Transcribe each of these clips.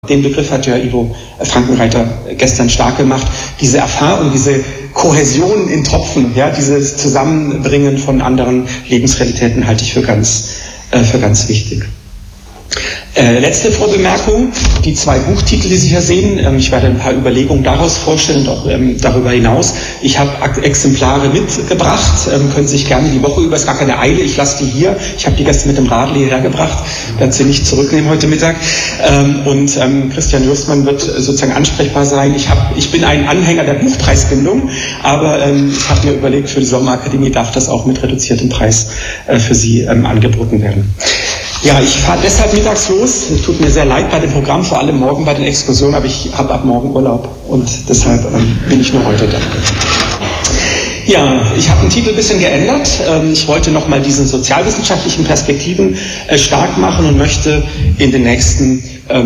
Den Begriff hat ja Ivo Frankenreiter gestern stark gemacht. Diese Erfahrung, diese Kohäsion in Tropfen, ja, dieses Zusammenbringen von anderen Lebensrealitäten halte ich für ganz wichtig. Letzte Vorbemerkung, die 2 Buchtitel, die Sie hier sehen. Ich werde ein paar Überlegungen daraus vorstellen und auch darüber hinaus. Ich habe Exemplare mitgebracht, können Sie sich gerne die Woche über, ist gar keine Eile, ich lasse die hier. Ich habe die gestern mit dem Radl hierher gebracht, werde sie nicht zurücknehmen heute Mittag. Und Christian Jürstmann wird sozusagen ansprechbar sein. Ich bin ein Anhänger der Buchpreisbindung, aber ich habe mir überlegt, für die Sommerakademie darf das auch mit reduziertem Preis für Sie angeboten werden. Ja, ich fahre deshalb mittags los. Es tut mir sehr leid bei dem Programm, vor allem morgen bei den Exkursionen, aber ich habe ab morgen Urlaub und deshalb bin ich nur heute da. Ja, ich habe den Titel ein bisschen geändert. Ich wollte nochmal diesen sozialwissenschaftlichen Perspektiven stark machen und möchte in den nächsten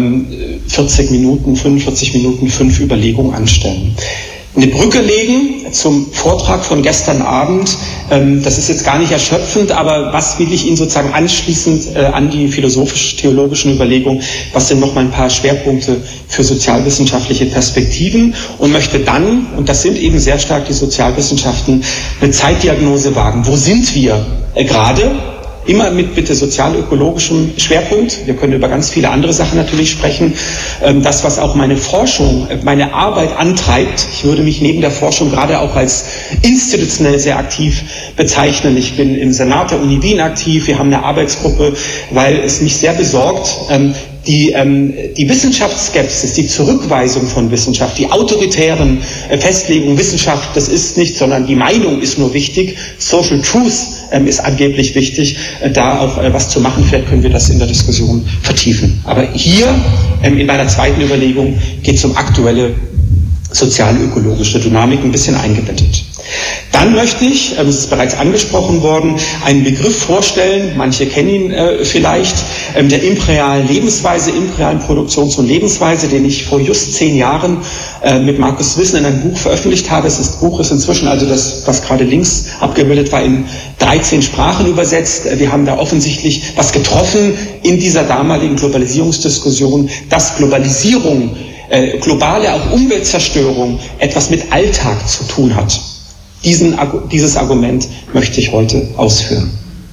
45 Minuten 5 Überlegungen anstellen. Eine Brücke legen zum Vortrag von gestern Abend. Das ist jetzt gar nicht erschöpfend, aber was will ich Ihnen sozusagen anschließend an die philosophisch-theologischen Überlegungen, was sind nochmal ein paar Schwerpunkte für sozialwissenschaftliche Perspektiven und möchte dann, und das sind eben sehr stark die Sozialwissenschaften, eine Zeitdiagnose wagen. Wo sind wir gerade? Immer mit bitte sozial-ökologischem Schwerpunkt. Wir können über ganz viele andere Sachen natürlich sprechen. Das, was auch meine Forschung, meine Arbeit antreibt. Ich würde mich neben der Forschung gerade auch als institutionell sehr aktiv bezeichnen. Ich bin im Senat der Uni Wien aktiv. Wir haben eine Arbeitsgruppe, weil es mich sehr besorgt, die Wissenschaftsskepsis, die Zurückweisung von Wissenschaft, die autoritären Festlegungen, Wissenschaft, das ist nicht, sondern die Meinung ist nur wichtig. Social Truth ist angeblich wichtig, da auch was zu machen. Vielleicht können wir das in der Diskussion vertiefen. Aber hier in meiner zweiten Überlegung geht es um aktuelle sozial-ökologische Dynamik, ein bisschen eingebettet. Dann möchte ich, es ist bereits angesprochen worden, einen Begriff vorstellen, manche kennen ihn vielleicht, der imperialen Lebensweise, imperialen Produktions- und Lebensweise, den ich vor just 10 Jahren mit Markus Wissen in einem Buch veröffentlicht habe. Das Buch ist inzwischen, also das, was gerade links abgebildet war, in 13 Sprachen übersetzt. Wir haben da offensichtlich was getroffen in dieser damaligen Globalisierungsdiskussion, dass Globalisierung, globale auch Umweltzerstörung etwas mit Alltag zu tun hat. Dieses Argument möchte ich heute ausführen.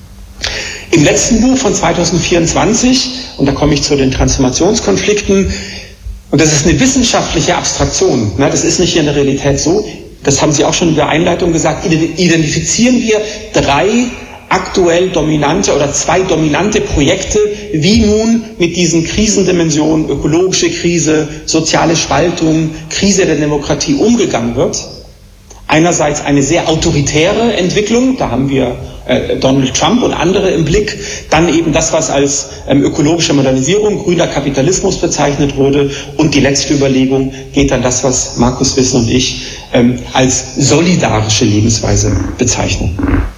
Im letzten Buch von 2024, und da komme ich zu den Transformationskonflikten, und das ist eine wissenschaftliche Abstraktion, das ist nicht hier in der Realität so, das haben Sie auch schon in der Einleitung gesagt, identifizieren wir 3 aktuell dominante oder 2 dominante Projekte, wie nun mit diesen Krisendimensionen, ökologische Krise, soziale Spaltung, Krise der Demokratie umgegangen wird. Einerseits eine sehr autoritäre Entwicklung, da haben wir Donald Trump und andere im Blick, dann eben das, was als ökologische Modernisierung, grüner Kapitalismus bezeichnet wurde, und die letzte Überlegung geht dann das, was Markus Wissen und ich als solidarische Lebensweise bezeichnen.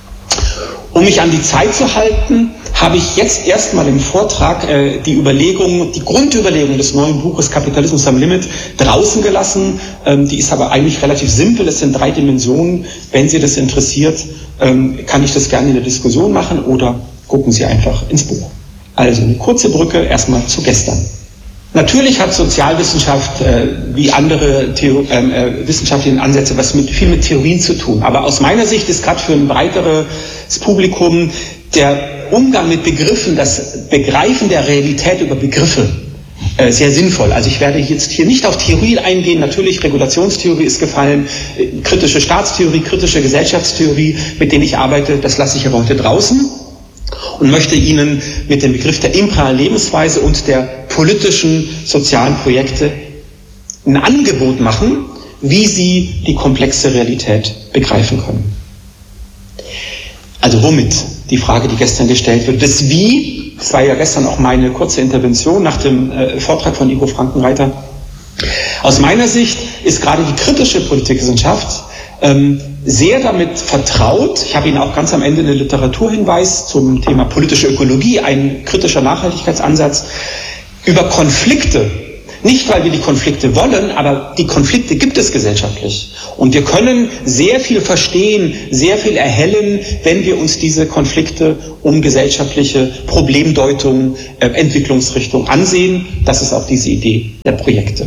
Um mich an die Zeit zu halten, habe ich jetzt erstmal im Vortrag die Grundüberlegung des neuen Buches Kapitalismus am Limit draußen gelassen. Die ist aber eigentlich relativ simpel. Es sind 3 Dimensionen. Wenn Sie das interessiert, kann ich das gerne in der Diskussion machen oder gucken Sie einfach ins Buch. Also eine kurze Brücke erstmal zu gestern. Natürlich hat Sozialwissenschaft wie andere wissenschaftliche Ansätze viel mit Theorien zu tun. Aber aus meiner Sicht ist gerade für ein breiteres Publikum der Umgang mit Begriffen, das Begreifen der Realität über Begriffe sehr sinnvoll. Also ich werde jetzt hier nicht auf Theorie eingehen. Natürlich, Regulationstheorie ist gefallen, kritische Staatstheorie, kritische Gesellschaftstheorie, mit denen ich arbeite, das lasse ich aber heute draußen. Und möchte Ihnen mit dem Begriff der imperialen Lebensweise und der politischen, sozialen Projekte ein Angebot machen, wie Sie die komplexe Realität begreifen können. Also womit? Die Frage, die gestern gestellt wird. Das Wie, das war ja gestern auch meine kurze Intervention nach dem Vortrag von Ivo Frankenreiter. Aus meiner Sicht ist gerade die kritische Politikwissenschaft sehr damit vertraut. Ich habe Ihnen auch ganz am Ende einen Literaturhinweis zum Thema politische Ökologie, ein kritischer Nachhaltigkeitsansatz, über Konflikte Nicht, weil wir die Konflikte wollen, aber die Konflikte gibt es gesellschaftlich. Und wir können sehr viel verstehen, sehr viel erhellen, wenn wir uns diese Konflikte um gesellschaftliche Problemdeutung, Entwicklungsrichtung ansehen. Das ist auch diese Idee der Projekte.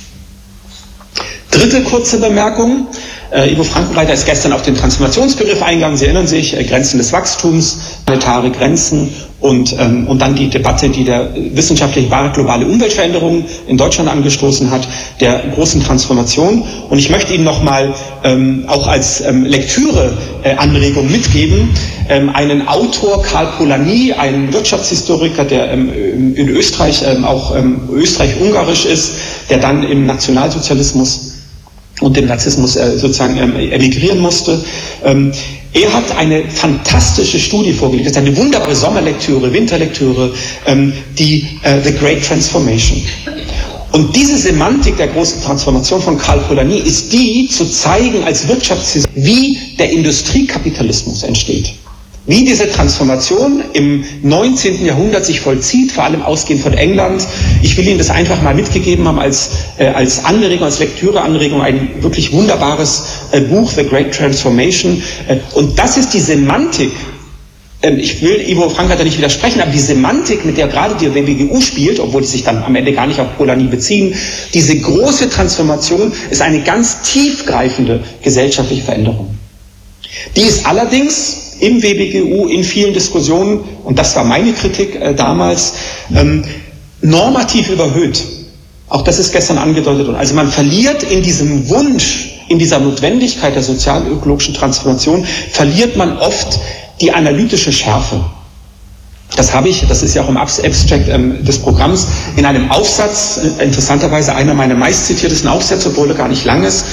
Dritte kurze Bemerkung. Ivo Frankenreiter ist gestern auf den Transformationsbegriff eingegangen. Sie erinnern sich, Grenzen des Wachstums, planetare Grenzen und dann die Debatte, die der wissenschaftliche globale Umweltveränderung in Deutschland angestoßen hat, der großen Transformation. Und ich möchte Ihnen nochmal auch als Lektüre-Anregung mitgeben, einen Autor, Karl Polanyi, ein Wirtschaftshistoriker, der in Österreich auch österreich-ungarisch ist, der dann im Nationalsozialismus und dem Narzissmus sozusagen emigrieren musste. Er hat eine fantastische Studie vorgelegt, das ist eine wunderbare Sommerlektüre, Winterlektüre, die The Great Transformation. Und diese Semantik der großen Transformation von Karl Polanyi ist die, zu zeigen als Wirtschaftshistoriker, wie der Industriekapitalismus entsteht. Wie diese Transformation im 19. Jahrhundert sich vollzieht, vor allem ausgehend von England. Ich will Ihnen das einfach mal mitgegeben haben als Anregung, als Lektüreanregung, ein wirklich wunderbares Buch, The Great Transformation. Und das ist die Semantik. Ich will Ivo Frankenreiter nicht widersprechen, aber die Semantik, mit der gerade die WBGU spielt, obwohl sie sich dann am Ende gar nicht auf Polanyi beziehen, diese große Transformation ist eine ganz tiefgreifende gesellschaftliche Veränderung. Die ist allerdings im WBGU, in vielen Diskussionen, und das war meine Kritik damals, normativ überhöht. Auch das ist gestern angedeutet worden. Also man verliert in diesem Wunsch, in dieser Notwendigkeit der sozial-ökologischen Transformation, verliert man oft die analytische Schärfe. Das ist ja auch im Abstract des Programms, in einem Aufsatz, interessanterweise einer meiner meistzitiertesten Aufsätze, obwohl er gar nicht lang ist,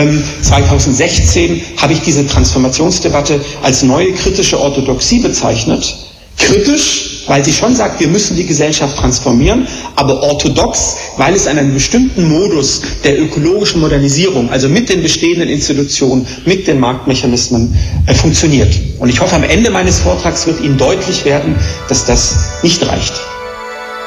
2016 habe ich diese Transformationsdebatte als neue kritische Orthodoxie bezeichnet. Kritisch, weil sie schon sagt, wir müssen die Gesellschaft transformieren, aber orthodox, weil es in einem bestimmten Modus der ökologischen Modernisierung, also mit den bestehenden Institutionen, mit den Marktmechanismen funktioniert. Und ich hoffe, am Ende meines Vortrags wird Ihnen deutlich werden, dass das nicht reicht.